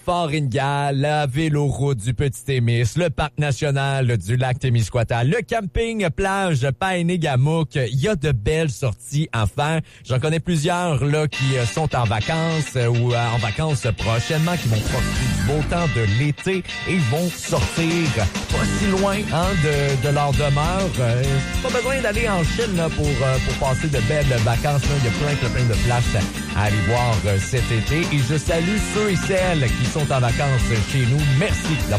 Fort-Ingal, la Véloroute du Petit-Témis, le Parc national du lac Témiscouata, le camping plage Paené-Gamouk. Il y a de belles sorties à faire. J'en connais plusieurs là qui sont en vacances ou en vacances prochainement, qui vont profiter du beau temps de l'été et vont sortir pas si loin de leur demeure. Pas besoin d'aller en Chine là, pour passer de belles vacances. Là. Il y a plein de places à aller voir cet été. Et je salue ceux et celles qui sont en vacances chez nous. Merci d'avoir